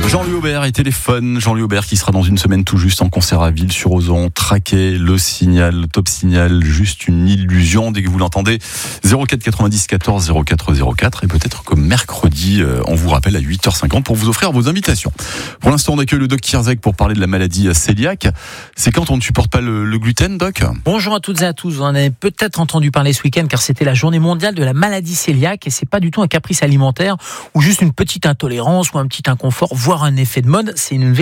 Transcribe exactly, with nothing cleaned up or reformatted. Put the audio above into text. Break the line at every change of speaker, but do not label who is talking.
Jean-Louis Aubert et Téléphone. Jean-Louis Aubert qui sera dans une semaine tout juste en concert à Ville-sur-Ozon. Traqué, le signal, le top signal, juste une illusion. Dès que vous l'entendez, zéro quatre quatre-vingt-dix quatorze zéro quatre zéro quatre. Et peut-être que mercredi, euh, on vous rappelle à huit heures cinquante pour vous offrir vos invitations. Pour l'instant, on accueille le doc Kierzek pour parler de la maladie cœliaque. C'est quand on ne supporte pas le, le gluten, doc ?
Bonjour à toutes et à tous. Vous en avez peut-être entendu parler ce week-end car c'était la journée mondiale de la maladie cœliaque et c'est pas du tout un caprice alimentaire ou juste une petite intolérance ou un petit inconfort, voire un effet de mode. C'est une